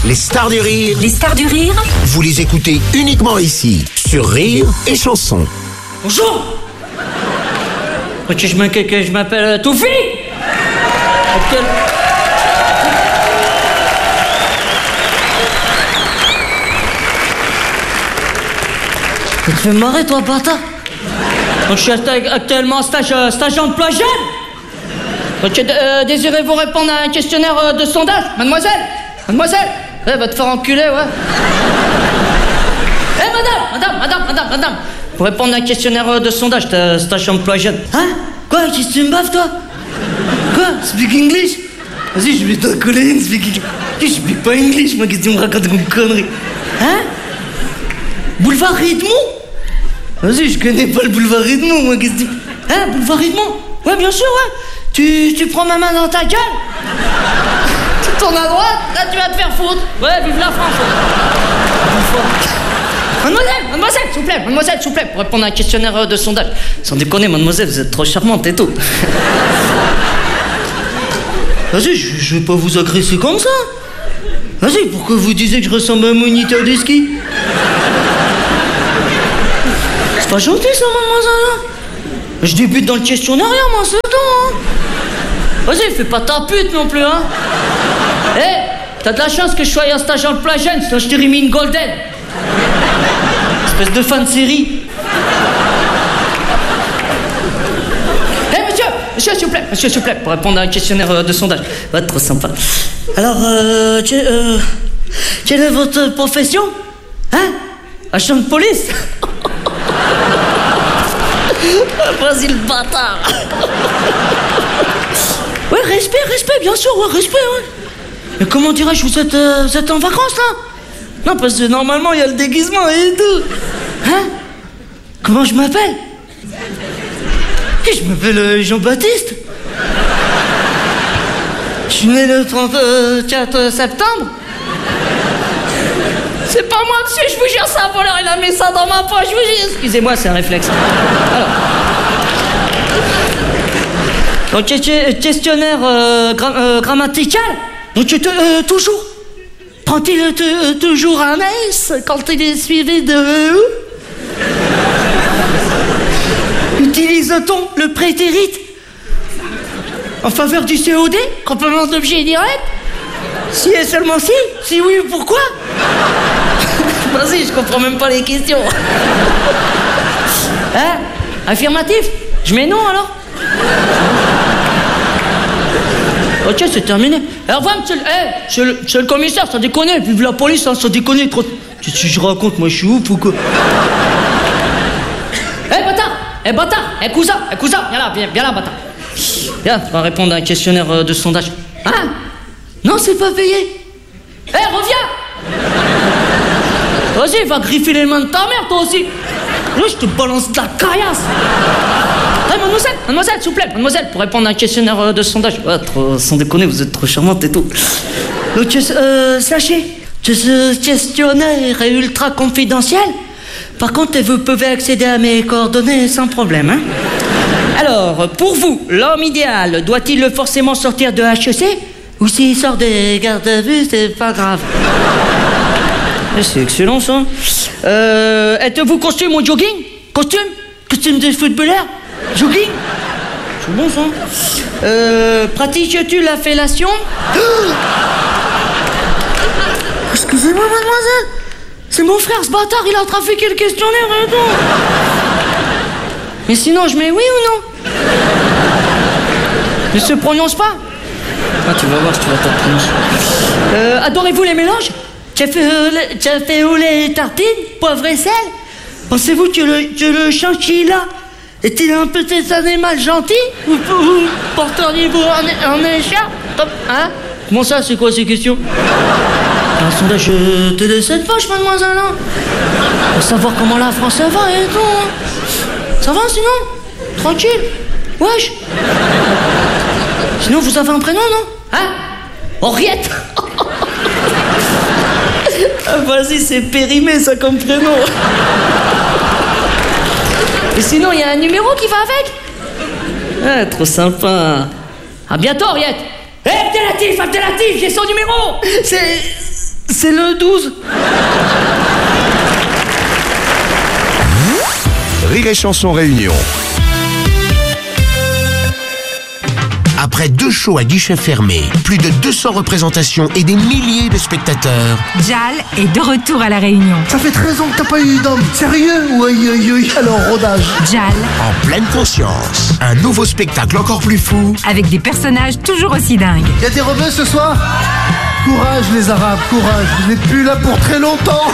Les stars du rire. Les stars du rire. Vous les écoutez uniquement ici, sur Rire et Chanson. Bonjour. Je m'appelle Toufi. Tu te fais marrer, toi, bâtard. Donc, je suis actuellement en stage emploi jeune. Donc, désirez-vous répondre à un questionnaire de sondage, mademoiselle? Mademoiselle, va te faire enculer, ouais. Madame. Pour répondre à un questionnaire de sondage, stage emploi jeune. Hein? Quoi? Qu'est-ce que tu me baves, toi? Quoi? Speak English? Vas-y, je vais t'enculer, speak English. Je speak pas English, moi, qu'est-ce que tu me racontes comme connerie? Hein? Boulevard Edmond? Vas-y, je connais pas le boulevard Edmond, moi, qu'est-ce que tu... Hein, boulevard Edmond? Ouais, bien sûr, ouais. Tu prends ma main dans ta gueule. Tu tournes à droite, là, tu vas te faire foutre. Ouais, vive la France. Mademoiselle, s'il vous plaît, pour répondre à un questionnaire de sondage. Sans déconner, mademoiselle, vous êtes trop charmante et tout. Vas-y, je vais pas vous agresser comme ça. Vas-y, pourquoi vous disiez que je ressemble à un moniteur de ski? C'est pas gentil, ça, mademoiselle. Je débute dans le questionnaire, moi, c'est tout, hein. Vas-y, fais pas ta pute non plus, hein. T'as de la chance que je sois en stage emploi jeune, sinon je t'aurais mis une golden. Espèce de fan de série. Monsieur, s'il vous plaît, pour répondre à un questionnaire de sondage. Ouais, trop sympa. Alors, quelle est votre profession? Hein? Agent de police? Vas-y, le bâtard. Ouais, respect, bien sûr, ouais, respect, ouais. Mais comment dirais-je, vous êtes en vacances, là? Non, parce que normalement, il y a le déguisement et tout. Hein? Comment je m'appelle? Je m'appelle Jean-Baptiste. Je suis né le 34 septembre. C'est pas moi, monsieur, je vous jure, c'est un voleur, il a mis ça dans ma poche, je vous jure. Excusez-moi, c'est un réflexe. Alors. Donc, questionnaire grammatical. Donc, toujours. Prend-il toujours un S quand il est suivi de E? Utilise-t-on le prétérit en faveur du COD, complément d'objet direct? Si et seulement si? Si oui, pourquoi? Vas-y, je comprends même pas les questions. Hein? Affirmatif? Je mets non alors? Ok, c'est terminé. Alors, revoir, monsieur le commissaire, ça déconne. Vive la police, hein, ça déconne trop. Qu'est-ce que je raconte, moi, je suis ouf ou quoi? Bâtard, cousin, viens là, bâtard. Viens, tu vas répondre à un questionnaire de sondage. Hein? Non, c'est pas payé. Reviens. Vas-y, va griffer les mains de ta mère, toi aussi. Là, je te balance de la caillasse. Mademoiselle, s'il vous plaît, pour répondre à un questionnaire de sondage. Ouais, sans déconner, vous êtes trop charmante et tout. Donc, sachez que ce questionnaire est ultra confidentiel. Par contre, vous pouvez accéder à mes coordonnées sans problème, hein. Alors, pour vous, l'homme idéal, doit-il forcément sortir de HEC? Ou s'il sort des gardes à vue, c'est pas grave. C'est excellent, ça. Êtes-vous costume ou jogging? Costume de footballeur? Jogging? C'est bon, ça. Pratiques-tu la fellation? Excusez-moi, mademoiselle. C'est mon frère, ce bâtard, il a trafiqué le questionnaire et tout. Mais sinon, je mets oui ou non? Ne se prononce pas. Ah, tu vas voir si tu vas te prononcer. Adorez-vous les mélanges? Café au lait et tartine, poivre et sel? Pensez-vous que le chinchilla est-il un petit animal gentil? Ou porteriez-vous en écharpe? Hein? Comment ça, c'est quoi ces questions? Un sondage de cette poche, mademoiselle, hein? Pour savoir comment la France va et tout, hein? Ça va, sinon? Tranquille? Wesh? Sinon, vous avez un prénom, non? Hein? Henriette? Vas-y, c'est périmé, ça, comme prénom. Et sinon, il y a un numéro qui va avec? Ah, trop sympa. À bientôt, Henriette. Alternatif, j'ai son numéro. C'est le 12. Rire et Chanson Réunion. Après 2 shows à guichet fermé, plus de 200 représentations et des milliers de spectateurs, Jal est de retour à La Réunion. Ça fait 13 ans que t'as pas eu d'homme. Sérieux? Oui. Alors, rodage. Jal, en pleine conscience, un nouveau spectacle encore plus fou. avec des personnages toujours aussi dingues. Y'a des rebeux ce soir? Courage les Arabes, courage. Vous n'êtes plus là pour très longtemps.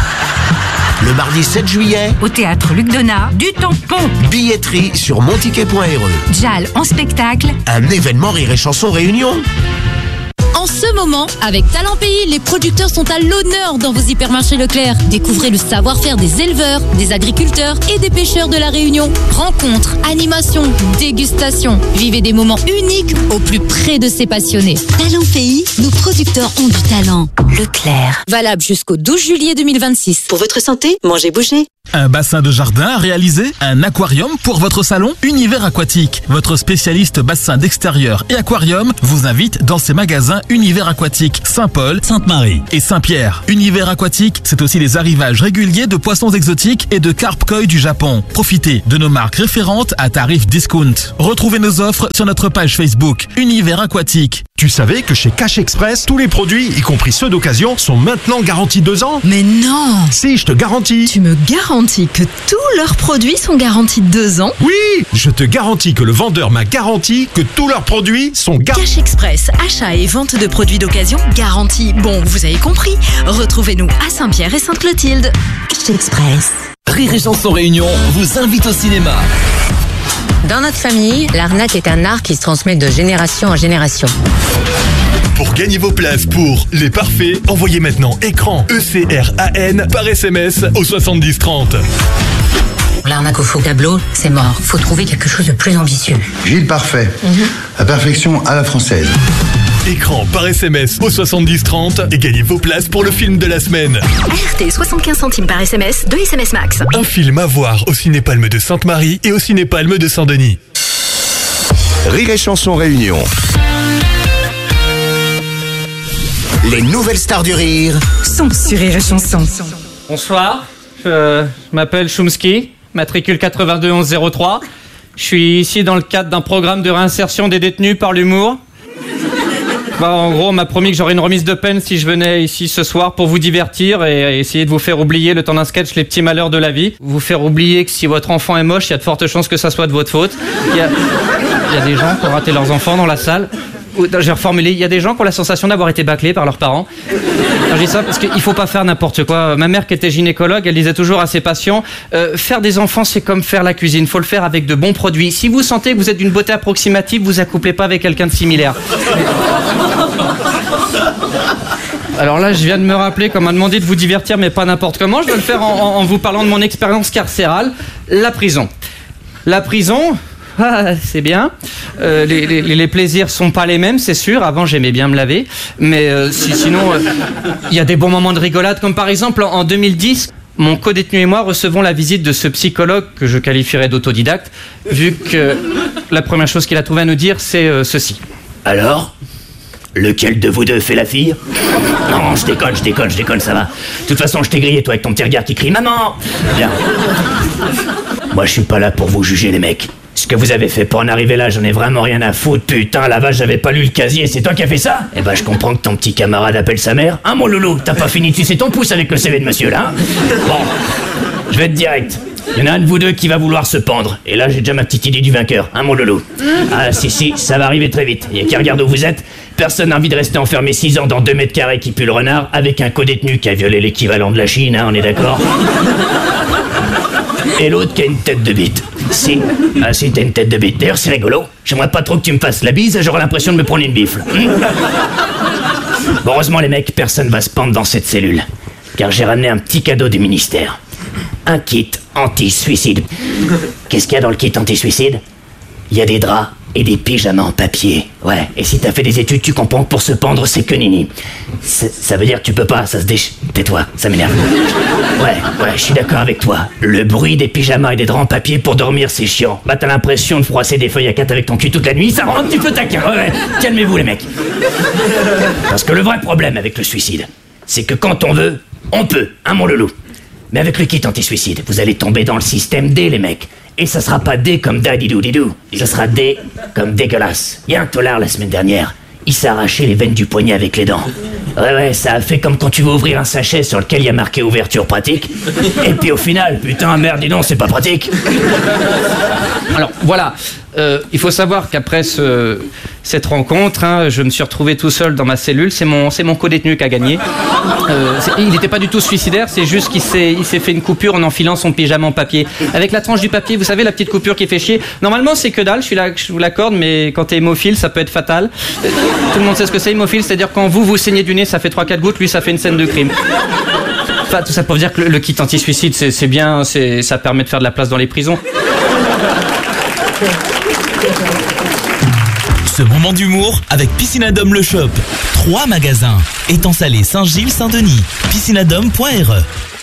Le mardi 7 juillet, Au théâtre Luc Donat, du tampon. billetterie sur monticket.re. Jal en spectacle. Un événement Rire et Chanson Réunion. En ce moment, avec Talent Pays, les producteurs sont à l'honneur dans vos hypermarchés Leclerc. Découvrez le savoir-faire des éleveurs, des agriculteurs et des pêcheurs de la Réunion. Rencontres, animations, dégustations. Vivez des moments uniques au plus près de ces passionnés. Talent Pays, nos producteurs ont du talent. Leclerc. Valable jusqu'au 12 juillet 2026. Pour votre santé, mangez bouger. Un bassin de jardin à réaliser, un aquarium pour votre salon, Univers Aquatique. Votre spécialiste bassin d'extérieur et aquarium vous invite dans ses magasins Univers Aquatique, Saint-Paul, Sainte-Marie et Saint-Pierre. Univers Aquatique, c'est aussi les arrivages réguliers de poissons exotiques et de carpe koi du Japon. Profitez de nos marques référentes à tarif discount. Retrouvez nos offres sur notre page Facebook Univers Aquatique. Tu savais que chez Cash Express, tous les produits, y compris ceux d'occasion, sont maintenant garantis 2 ans? Mais non! Si, je te garantis. Tu me garantis que tous leurs produits sont garantis 2 ans? Oui, je te garantis que le vendeur m'a garanti que tous leurs produits sont garantis. Cash Express, achat et vente de produits d'occasion garantis. Bon, vous avez compris. Retrouvez-nous à Saint-Pierre et Sainte-Clotilde. Cash Express. Rire et Chanson Réunion vous invite au cinéma. Dans notre famille, l'arnaque est un art qui se transmet de génération en génération. Pour gagner vos places pour Les Parfaits, envoyez maintenant écran ECRAN par SMS au 70 30. L'arnaque au faux tableau, c'est mort. Faut trouver quelque chose de plus ambitieux. Gilles Parfait. La perfection à la française. Écran par SMS au 70 30 et gagnez vos places pour le film de la semaine. ART 75 centimes par SMS, 2 SMS max. Un film à voir au Ciné-Palme de Sainte-Marie et au Ciné-Palme de Saint-Denis. Rire et Chanson Réunion. Les nouvelles stars du rire Sont sur Rire et Chanson. Bonsoir, je m'appelle Chomsky, matricule 821103. Je suis ici dans le cadre d'un programme de réinsertion des détenus par l'humour. En gros, on m'a promis que j'aurais une remise de peine si je venais ici ce soir pour vous divertir et essayer de vous faire oublier le temps d'un sketch les petits malheurs de la vie. Vous faire oublier que si votre enfant est moche, il y a de fortes chances que ça soit de votre faute. Il y a des gens qui ont raté leurs enfants dans la salle. J'ai reformulé, il y a des gens qui ont la sensation d'avoir été bâclés par leurs parents. Alors, je dis ça parce qu'il faut pas faire n'importe quoi. Ma mère qui était gynécologue, elle disait toujours à ses patients, faire des enfants c'est comme faire la cuisine, faut le faire avec de bons produits. Si vous sentez que vous êtes d'une beauté approximative, vous accouplez pas avec quelqu'un de similaire. Alors là, je viens de me rappeler qu'on m'a demandé de vous divertir, mais pas n'importe comment. Je vais le faire en vous parlant de mon expérience carcérale, la prison. La prison... Ah, c'est bien. Les plaisirs sont pas les mêmes, c'est sûr. Avant, j'aimais bien me laver. Mais sinon, il y a des bons moments de rigolade. Comme par exemple, en 2010, mon codétenu et moi recevons la visite de ce psychologue que je qualifierais d'autodidacte, vu que la première chose qu'il a trouvé à nous dire, c'est ceci. Alors ? Lequel de vous deux fait la fille ? Non, je déconne, ça va. De toute façon, je t'ai grillé, toi, avec ton petit regard qui crie « Maman !» Bien. Moi, je suis pas là pour vous juger, les mecs. Ce que vous avez fait pour en arriver là, j'en ai vraiment rien à foutre. Putain, la vache, j'avais pas lu le casier, c'est toi qui as fait ça ? Eh ben, je comprends que ton petit camarade appelle sa mère. Hein, mon loulou, t'as pas fini de sucer ton pouce avec le CV de monsieur, là, hein ? Bon, je vais être direct. Il y en a un de vous deux qui va vouloir se pendre. Et là, j'ai déjà ma petite idée du vainqueur, hein, mon loulou ? Ah, si, ça va arriver très vite. Il y a qu'à regarder où vous êtes. Personne n'a envie de rester enfermé 6 ans dans 2 mètres carrés qui pue le renard avec un codétenu qui a violé l'équivalent de la Chine, hein, on est d'accord ? Et l'autre qui a une tête de bite. Si, t'as une tête de bite. D'ailleurs, c'est rigolo. J'aimerais pas trop que tu me fasses la bise, j'aurais l'impression de me prendre une bifle. Bon, heureusement, les mecs, personne va se pendre dans cette cellule. Car j'ai ramené un petit cadeau du ministère. Un kit anti-suicide. Qu'est-ce qu'il y a dans le kit anti-suicide ? Il y a des draps et des pyjamas en papier. Ouais, et si t'as fait des études, tu comprends que pour se pendre, c'est que nini. Ça veut dire que tu peux pas, ça se déchire. Tais-toi, ça m'énerve. Ouais, je suis d'accord avec toi. Le bruit des pyjamas et des draps en papier pour dormir, c'est chiant. Bah, t'as l'impression de froisser des feuilles à 4 avec ton cul toute la nuit, ça rend un petit peu taquin. Ouais, calmez-vous, les mecs. Parce que le vrai problème avec le suicide, c'est que quand on veut, on peut, hein mon loulou. Mais avec le kit anti-suicide, vous allez tomber dans le système D, les mecs. Et ça sera pas D comme dadidou-didou, ça sera D comme dégueulasse. Y a un tolard la semaine dernière, il s'est arraché les veines du poignet avec les dents. Ouais, ça a fait comme quand tu veux ouvrir un sachet sur lequel il y a marqué ouverture pratique. Et puis au final, putain, merde, dis donc, c'est pas pratique. Alors voilà, il faut savoir qu'après cette rencontre, hein, je me suis retrouvé tout seul dans ma cellule. C'est mon co-détenu qui a gagné. Il n'était pas du tout suicidaire, c'est juste qu'il s'est fait une coupure en enfilant son pyjama en papier. Avec la tranche du papier, vous savez, la petite coupure qui fait chier. Normalement, c'est que dalle, je vous l'accorde, mais quand t'es hémophile, ça peut être fatal. Tout le monde sait ce que c'est, hémophile, c'est-à-dire quand vous saignez du nez, ça fait 3-4 gouttes, lui, ça fait une scène de crime. Enfin, tout ça pour dire que le kit anti-suicide, c'est bien, ça permet de faire de la place dans les prisons. Ce moment d'humour avec Piscinadome le Shop. 3 magasins. Étang Salé, Saint-Gilles, Saint-Denis. Piscinadome.re